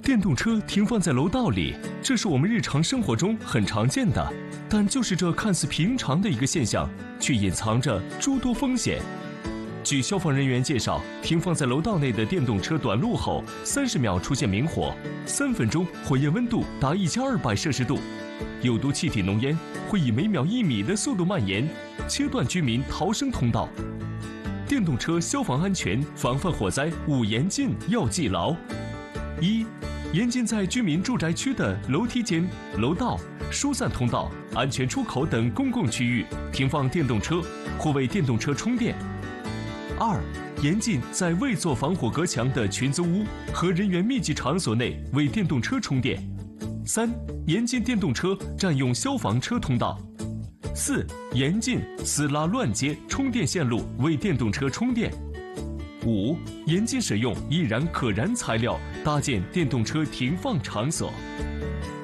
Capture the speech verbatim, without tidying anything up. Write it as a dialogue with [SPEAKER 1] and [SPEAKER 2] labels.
[SPEAKER 1] 电动车停放在楼道里，这是我们日常生活中很常见的，但就是这看似平常的一个现象，却隐藏着诸多风险。据消防人员介绍，停放在楼道内的电动车短路后，三十秒出现明火，三分钟火焰温度达一千二百摄氏度，有毒气体浓烟会以每秒一米的速度蔓延，切断居民逃生通道。电动车消防安全防范火灾五严禁要记牢：一、严禁在居民住宅区的楼梯间、楼道、疏散通道、安全出口等公共区域停放电动车或为电动车充电。二、严禁在未做防火隔墙的群租屋和人员密集场所内为电动车充电。三、严禁电动车占用消防车通道。四、严禁私拉乱接充电线路为电动车充电。五、严禁使用易燃可燃材料搭建电动车停放场所。